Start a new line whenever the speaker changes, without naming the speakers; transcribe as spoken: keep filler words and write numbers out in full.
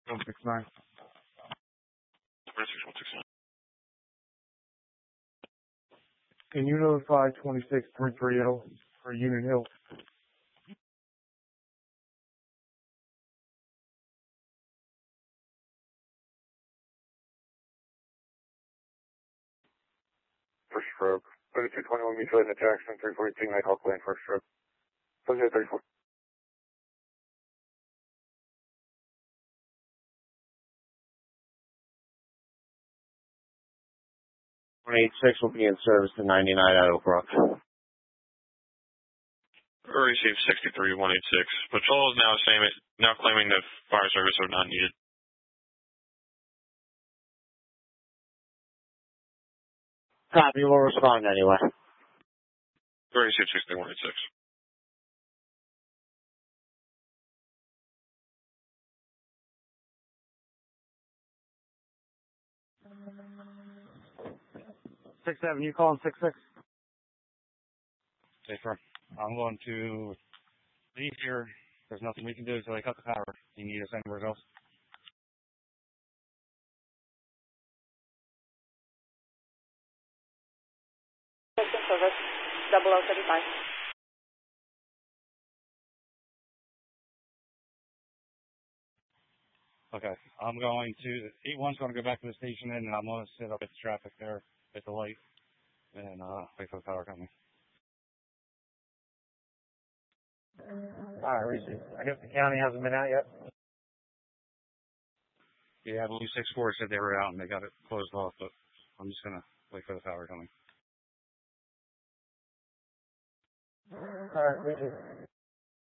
one six nine.
twenty-six one six nine.
Can you notify twenty-six three thirty for Union Hill?
First stroke. thirty-two twenty-one mutual aid at Jackson, three forty-two Nighthawk Lane, first stroke. Subject thirty-four.
one eighty-six will be in service to ninety-nine at Oak Brook.
Received sixty-three one eighty-six. Patrol is now saying it, now claiming that fire service are not needed.
Copy, we'll respond anyway.
Received sixty-three one eighty-six.
six seven, you calling six six?
Okay, sir. I'm going to leave here. There's nothing we can do until they cut the power. Do you need us anywhere else?
Service, double oh thirty-five.
Okay, I'm going to, eight one's going to go back to the station and I'm going to sit up at the traffic there at the light and uh, wait for the power company.
Alright, receive. I guess the county hasn't been out yet.
Yeah, Blue six four said they were out and they got it closed off, but I'm just going to wait for the power coming.
Alright, receive.